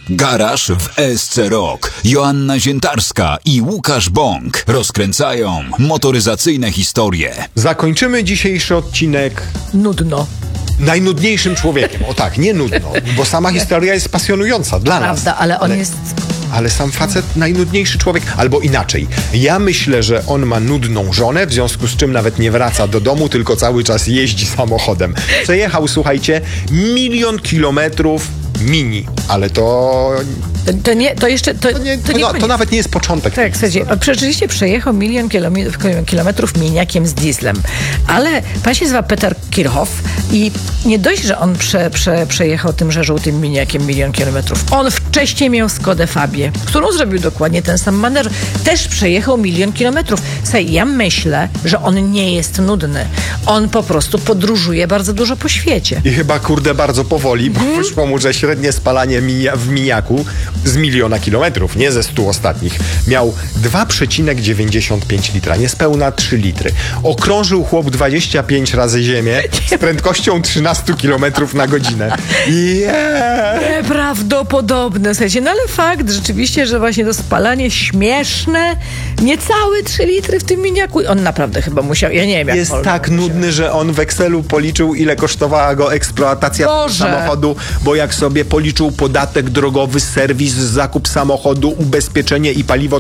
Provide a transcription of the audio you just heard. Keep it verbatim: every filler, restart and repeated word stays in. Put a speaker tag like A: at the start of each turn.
A: Garaż w E S C Rock. Joanna Ziętarska i Łukasz Bąk rozkręcają motoryzacyjne historie.
B: Zakończymy dzisiejszy odcinek
C: Nudno.
B: najnudniejszym człowiekiem. O tak, nie nudno, bo sama historia jest pasjonująca dla nas.
C: Prawda, ale on jest...
B: Ale sam facet najnudniejszy człowiek, albo inaczej. Ja myślę, że on ma nudną żonę, w związku z czym nawet nie wraca do domu, tylko cały czas jeździ samochodem. Przejechał, słuchajcie, milion kilometrów mini, ale to...
C: To, to nie, to jeszcze... To,
B: To, nie,
C: to,
B: to,
C: nie
B: no,
C: koniec.
B: to nawet nie jest początek.
C: Tak, słuchajcie, on rzeczywiście przejechał milion kilometrów, kilometrów miniakiem z dieslem. Ale pan się nazywa Peter Kirchhoff i nie dość, że on prze, prze, przejechał tymże żółtym miniakiem milion kilometrów. On wcześniej miał Skodę Fabię, którą zrobił dokładnie ten sam manewr. Też przejechał milion kilometrów. Słuchaj, ja myślę, że on nie jest nudny. On po prostu podróżuje bardzo dużo po świecie.
B: I chyba, kurde, bardzo powoli, bo
C: Mhm.
B: wyszło mu, że średnie spalanie minia, w miniaku z miliona kilometrów, nie ze stu ostatnich, miał dwa przecinek dziewięćdziesiąt pięć litra, niespełna trzy litry. Okrążył chłop dwadzieścia pięć razy ziemię z prędkością trzynaście kilometrów na godzinę. Yeah!
C: Nieprawdopodobne, słuchajcie, no ale fakt rzeczywiście, że właśnie to spalanie śmieszne, niecałe trzy litry w tym miniaku. On naprawdę chyba musiał, ja nie wiem jak
B: Jest
C: on
B: tak
C: musiał.
B: nudny, że on w Excelu policzył, ile kosztowała go eksploatacja tego
C: Boże.
B: samochodu, bo jak sobie policzył podatek drogowy, serwis, zakup samochodu, ubezpieczenie i paliwo,